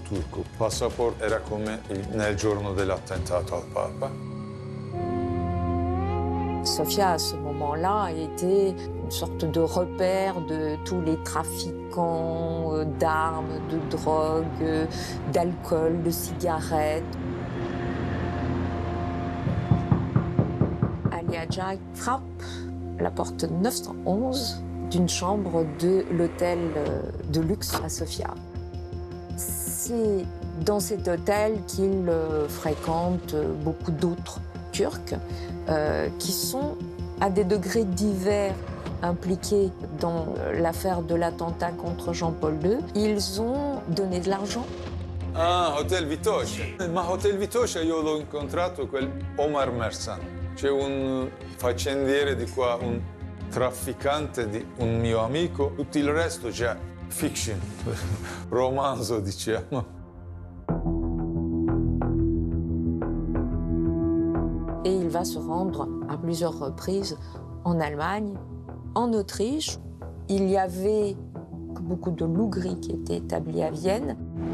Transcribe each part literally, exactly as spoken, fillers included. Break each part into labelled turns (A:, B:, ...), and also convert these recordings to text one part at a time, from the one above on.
A: turco. Il passaporto era come il, nel giorno dell'attentato al Papa.
B: Sofia, à ce moment-là, a été une sorte de repère de tous les trafiquants euh, d'armes, de drogue, euh, d'alcool, de cigarettes. Ali Hadja frappe la porte neuf cent onze d'une chambre de l'hôtel de luxe à Sofia. C'est dans cet hôtel qu'il euh, fréquente beaucoup d'autres Turcs euh, qui sont à des degrés divers impliqués dans l'affaire de l'attentat contre Jean-Paul deux. Ils ont donné de l'argent.
A: Ah, Hotel Vitoce. Ma Hotel Vitoce io l'ho incontrato quel Omar Mersan. C'è un faccendiere di qua, un trafficante di un mio amico. Tutto il resto già fiction, romanzo diciamo.
B: Et il va se rendre à plusieurs reprises en Allemagne, en Autriche. Il y avait beaucoup de loups-gris qui étaient établis à Vienne.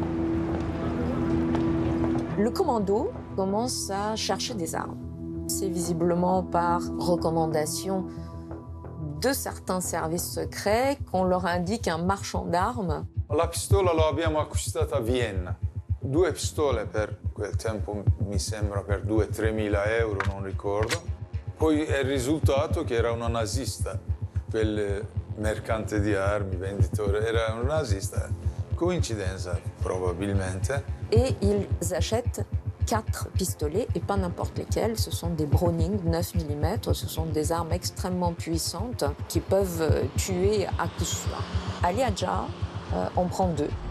B: Le commando commence à chercher des armes. C'est visiblement par recommandation de certains services secrets qu'on leur indique un marchand d'armes.
A: La pistola l'abbiamo acquistata a Vienna. Due pistole per quel tempo, mi sembra per due o tremila euro, non ricordo. Poi è risultato che era una nazista, quel mercante di armi, venditore, era un nazista. Coïncidenza, probabilmente.
B: Et ils achètent quatre pistolets, et pas n'importe lesquels. Ce sont des Browning neuf millimètres, ce sont des armes extrêmement puissantes qui peuvent tuer à coup sûr. Ali Hadja euh, en prend deux.